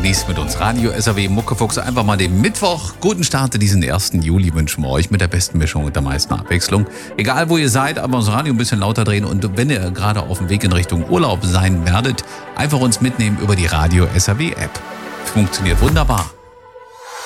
genießt mit uns Radio SAW Muckefuchs. Einfach mal den Mittwoch. Guten Start in diesen 1. Juli wünschen wir euch mit der besten Mischung und der meisten Abwechslung. Egal wo ihr seid, aber das Radio ein bisschen lauter drehen. Und wenn ihr gerade auf dem Weg in Richtung Urlaub sein werdet, einfach uns mitnehmen über die Radio SAW App. Funktioniert wunderbar.